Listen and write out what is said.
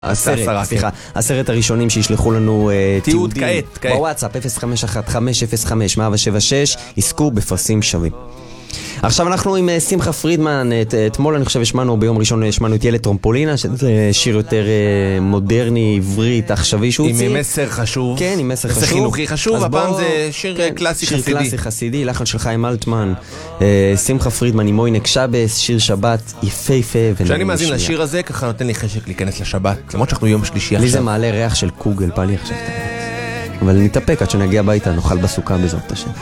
הסרט הראשונים שישלחו לנו תיעודים בוואטסאפ 051-571-776 יזכו בפרסים שווים. עכשיו אנחנו עם שמחה פרידמן. אתמול אני חושב השמענו, ביום ראשון השמענו את ילד טרומפולינה, שזה שיר יותר מודרני, עברית, עכשווי שהוא הוציא. עם מסר חשוב. כן, עם מסר חשוב. מסר חינוכי חשוב, הפעם זה שיר קלאסי חסידי. שיר קלאסי חסידי, לחן של חיים אלטמן. שמחה פרידמן עם מוינק שבס, שיר שבת יפהפה. כשאני מאזין לשיר הזה, ככה נותן לי חשק להיכנס לשבת, למרות שאנחנו יום שלישי עכשיו. לי זה מעלה ריח של קוגל, בא לי עכשיו. אבל נתאפק עד שנגיע הביתה, נאכל בסוכה בעזרת השם.